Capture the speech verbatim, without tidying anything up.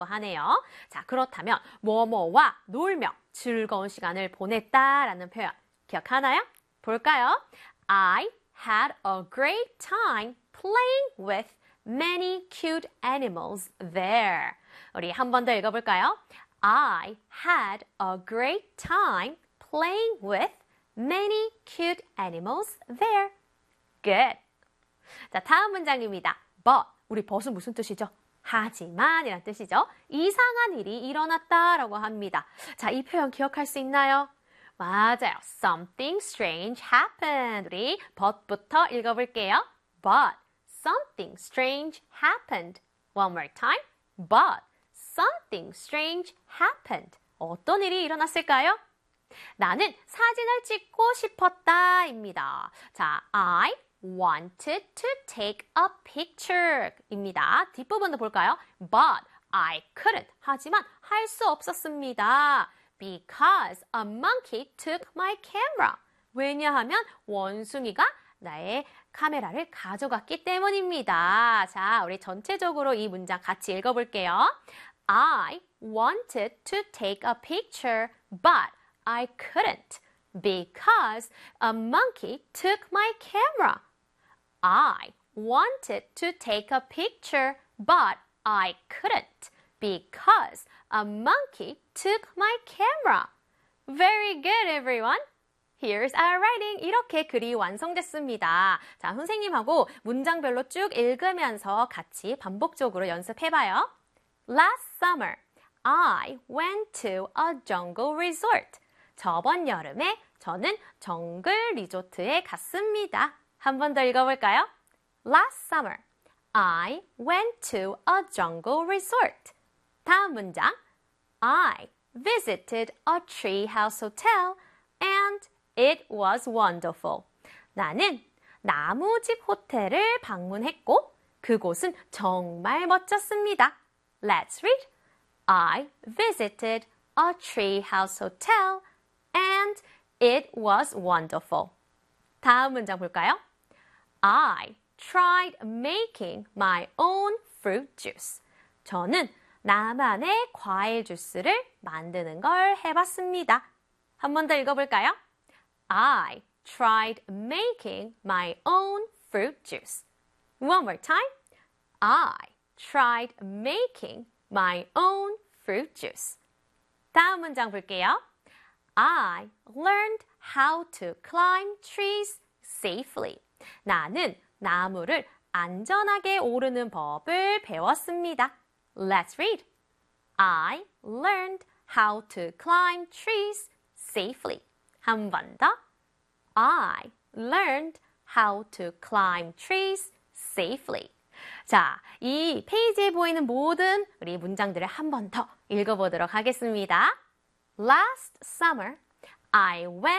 하네요. 자, 그렇다면 뭐뭐와 놀며 즐거운 시간을 보냈다라는 표현 기억하나요? 볼까요? I had a great time playing with many cute animals there. 우리 한 번 더 읽어볼까요? I had a great time playing with many cute animals there. Good. 자, 다음 문장입니다. But, 우리 but은 무슨 뜻이죠? 하지만 이란 뜻이죠. 이상한 일이 일어났다라고 합니다. 자, 이 표현 기억할 수 있나요? 맞아요. Something strange happened. 우리 but부터 읽어볼게요. But something strange happened. One more time. But something strange happened. 어떤 일이 일어났을까요? 나는 사진을 찍고 싶었다입니다. 자, I wanted to take a picture 입니다. 뒷부분도 볼까요? But I couldn't. 하지만 할 수 없었습니다. Because a monkey took my camera. 왜냐하면 원숭이가 나의 카메라를 가져갔기 때문입니다. 자, 우리 전체적으로 이 문장 같이 읽어볼게요. I wanted to take a picture, but I couldn't because a monkey took my camera. I wanted to take a picture, but I couldn't because a monkey took my camera. Very good, everyone. Here's our writing. 이렇게 글이 완성됐습니다. 자, 선생님하고 문장별로 쭉 읽으면서 같이 반복적으로 연습해봐요. Last summer, I went to a jungle resort. 저번 여름에 저는 정글 리조트에 갔습니다. 한 번 더 읽어볼까요? Last summer, I went to a jungle resort. 다음 문장. I visited a treehouse hotel and it was wonderful. 나는 나무집 호텔을 방문했고 그곳은 정말 멋졌습니다. Let's read. I visited a treehouse hotel and it was wonderful. 다음 문장 볼까요? I tried making my own fruit juice. 저는 나만의 과일 주스를 만드는 걸 해봤습니다. 한 번 더 읽어볼까요? I tried making my own fruit juice. One more time. I tried making my own fruit juice. 다음 문장 볼게요. I learned how to climb trees safely. 나는 나무를 안전하게 오르는 법을 배웠습니다. Let's read. I learned how to climb trees safely. 한 번 더. I learned how to climb trees safely. 자, 이 페이지에 보이는 모든 우리 문장들을 한 번 더 읽어보도록 하겠습니다. Last summer, I went